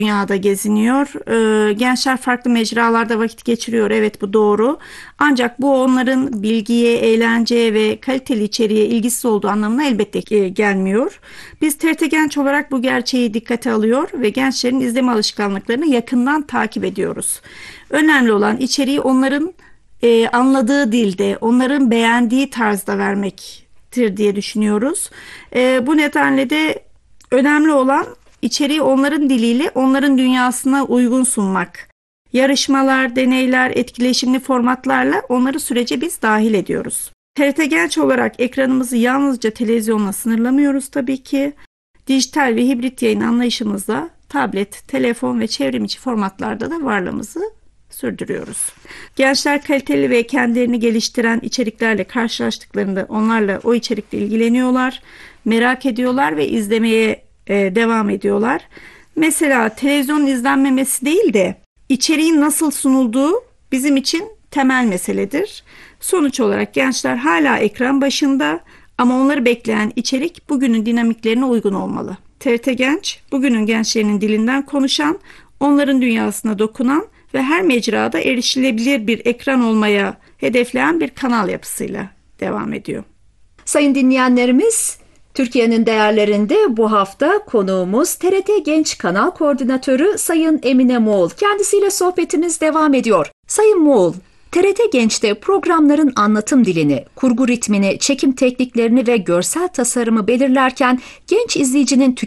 dünyada geziniyor. Gençler farklı mecralarda vakit geçiriyor. Evet, bu doğru. Ancak bu onların bilgiye, eğlenceye ve kaliteli içeriğe ilgisiz olduğu anlamına elbette ki gelmiyor. Biz TRT Genç olarak bu gerçeği dikkate alıyor ve gençlerin izleme alışkanlıklarını yakından takip ediyoruz. Önemli olan içeriği onların anladığı dilde, onların beğendiği tarzda vermektir diye düşünüyoruz. Bu nedenle de önemli olan içeriği onların diliyle, onların dünyasına uygun sunmak. Yarışmalar, deneyler, etkileşimli formatlarla onları sürece biz dahil ediyoruz. TRT Genç olarak ekranımızı yalnızca televizyonla sınırlamıyoruz tabii ki. Dijital ve hibrit yayın anlayışımızla tablet, telefon ve çevrimiçi formatlarda da varlığımızı sürdürüyoruz. Gençler kaliteli ve kendilerini geliştiren içeriklerle karşılaştıklarında onlarla o içerikle ilgileniyorlar, merak ediyorlar ve izlemeye devam ediyorlar. Mesela televizyonun izlenmemesi değil de içeriğin nasıl sunulduğu bizim için temel meseledir. Sonuç olarak gençler hala ekran başında ama onları bekleyen içerik bugünün dinamiklerine uygun olmalı. TRT Genç, bugünün gençlerinin dilinden konuşan, onların dünyasına dokunan ve her mecrada erişilebilir bir ekran olmaya hedefleyen bir kanal yapısıyla devam ediyor. Sayın dinleyenlerimiz, Türkiye'nin değerlerinde bu hafta konuğumuz TRT Genç Kanal Koordinatörü Sayın Emine Moğol. Kendisiyle sohbetimiz devam ediyor. Sayın Moğol, TRT Genç'te programların anlatım dilini, kurgu ritmini, çekim tekniklerini ve görsel tasarımı belirlerken genç izleyicinin